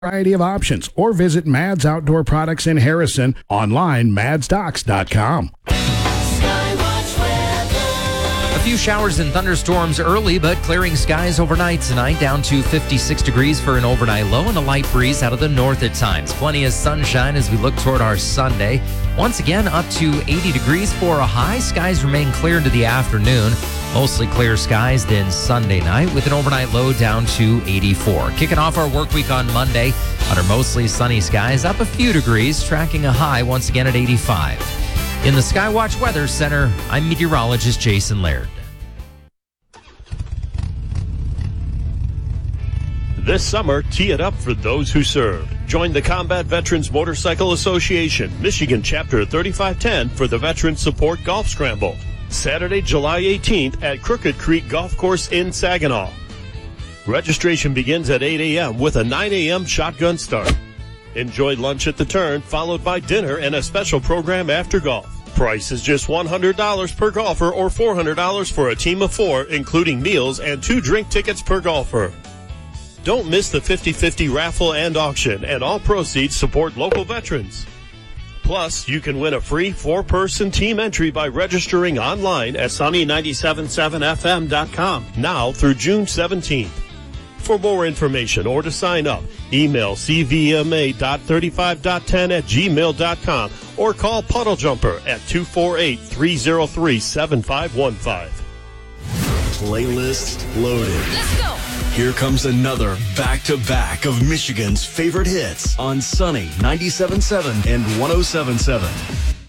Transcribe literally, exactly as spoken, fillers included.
variety of options, or visit Mads Outdoor Products in Harrison online, mads docks dot com. A few showers and thunderstorms early, but clearing skies overnight tonight, down to fifty-six degrees for an overnight low and a light breeze out of the north at times. Plenty of sunshine as we look toward our Sunday. Once again, up to eighty degrees for a high. Skies remain clear into the afternoon. Mostly clear skies then Sunday night with an overnight low down to eighty-four. Kicking off our work week on Monday under mostly sunny skies, up a few degrees, tracking a high once again at eighty-five. In the Skywatch Weather Center, I'm meteorologist Jason Laird. This summer, tee it up for those who serve. Join the Combat Veterans Motorcycle Association, Michigan Chapter thirty-five ten for the Veterans Support Golf Scramble. Saturday, July eighteenth at Crooked Creek Golf Course in Saginaw. Registration begins at eight a.m. with a nine a.m. shotgun start. Enjoy lunch at the turn, followed by dinner and a special program after golf. Price is just one hundred dollars per golfer or four hundred dollars for a team of four, including meals and two drink tickets per golfer. Don't miss the fifty-fifty raffle and auction, and all proceeds support local veterans. Plus, you can win a free four-person team entry by registering online at sunny nine seven seven f m dot com now through June seventeenth. For more information or to sign up, email c v m a dot thirty-five dot ten at gmail dot com or call Puddle Jumper at two four eight, three oh three, seven five one five. Playlist loaded. Let's go. Here comes another back-to-back of Michigan's favorite hits on Sunny ninety-seven point seven and one oh seven point seven.